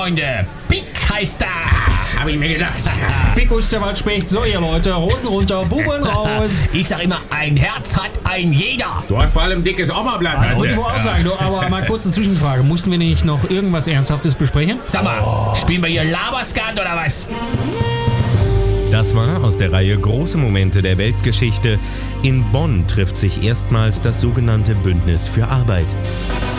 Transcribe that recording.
Freunde. Pick heißt da. Hab ich mir gedacht. Pickus der Waldspecht. So, ihr Leute, Hosen runter, Buben raus. Ich sag immer, ein Herz hat ein jeder. Du hast vor allem dickes Oma-Blatt. Also, wollte ich wohl auch sagen, du, aber mal kurz eine Zwischenfrage. Mussten wir nicht noch irgendwas Ernsthaftes besprechen? Sag mal, spielen wir hier Laberskat oder was? Das war aus der Reihe Große Momente der Weltgeschichte. In Bonn trifft sich erstmals das sogenannte Bündnis für Arbeit.